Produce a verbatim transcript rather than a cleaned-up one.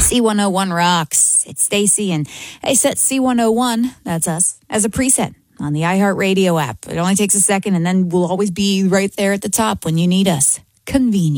C one oh one rocks. It's Stacy, and I set C one oh one, that's us, as a preset on the iHeartRadio app. It only takes a second, and then we'll always be right there at the top when you need us. Convenient.